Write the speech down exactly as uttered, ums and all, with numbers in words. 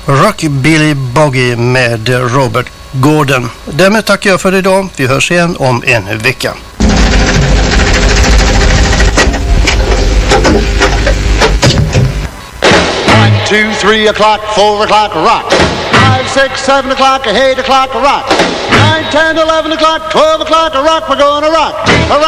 Rockabilly Boogie med Robert Gordon. Därmed tackar jag för idag. Vi hörs igen om en vecka. One, two, three o'clock, four o'clock, rock. Five, six, seven o'clock, eight o'clock, rock. Nine, ten, eleven o'clock, twelve o'clock, rock. We're going to rock.